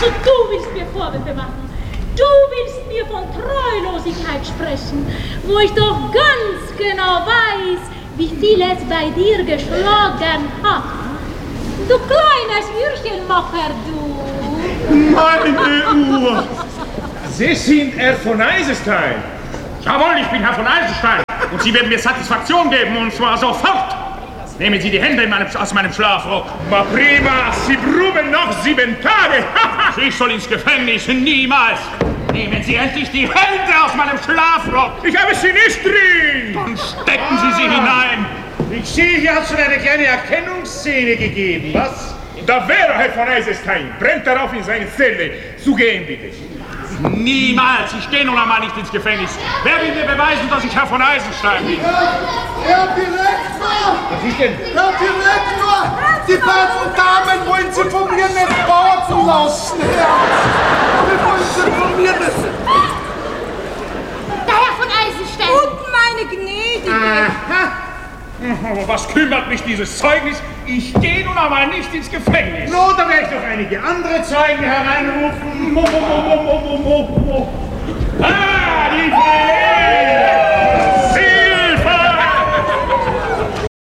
Also du willst mir Vorwürfe machen. Du willst mir von Treulosigkeit sprechen, wo ich doch ganz genau weiß, wie viel es bei dir geschlagen hat. Du kleines Würchenmacher, du. Meine Uhr! Sie sind Herr von Eisenstein. Jawohl, ich bin Herr von Eisenstein. Und Sie werden mir Satisfaktion geben, und zwar sofort. Nehmen Sie die Hände aus meinem Schlafrock. Ma prima, Sie proben noch 7 Tage. Ich soll ins Gefängnis, niemals. Nehmen Sie endlich die Hände aus meinem Schlafrock. Ich habe sie nicht drin. Dann stecken Sie sie hinein. Ich sehe, hier hat schon eine kleine Erkennungsszene gegeben, was? Da wäre Herr von Eisenstein. Brennt darauf in seine Zelle. Zu gehen, bitte. Niemals! Ich gehe nun einmal nicht ins Gefängnis. Wer will mir beweisen, dass ich Herr von Eisenstein bin? Herr Direktor! Was ist denn? Herr Direktor! Die beiden Damen wollen Sie von mir nicht warten lassen, Herr! Wir wollen Sie von mir nicht... Der Herr von Eisenstein! Und meine Gnädige! Aha! Was kümmert mich dieses Zeugnis? Ich gehe nun einmal nicht ins Gefängnis. No, da werde ich doch einige andere Zeugen hereinrufen.